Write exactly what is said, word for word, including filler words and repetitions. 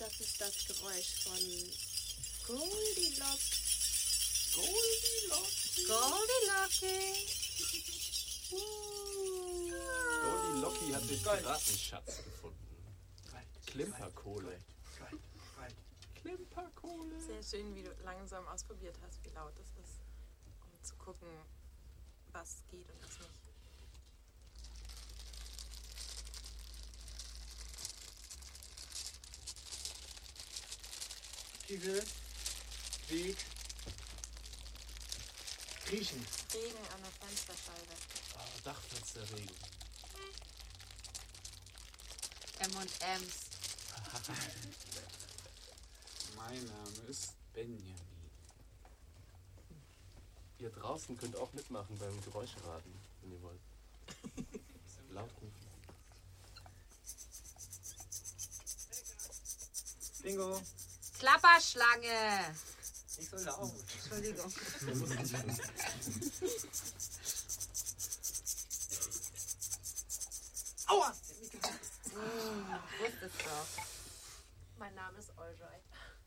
das ist das Geräusch von Goldilocks. Goldilocks. Goldilocki. Goldilocki hat den Piratenschatz gefunden. Klimperkohle. Klimperkohle. Sehr schön, wie du langsam ausprobiert hast, wie laut es ist, um zu gucken, was geht und was nicht. Diese Weg riechen. Regen an der Fensterscheibe. Oh, Dachfensterregen. M und M's. Mein Name ist Benjamin. Ihr draußen könnt auch mitmachen beim Geräuscheraten, wenn ihr wollt. Laut rufen. Bingo. Klapperschlange. Nicht so laut. Entschuldigung. Aua! Hm, wusste es doch. Mein Name ist Oljoy.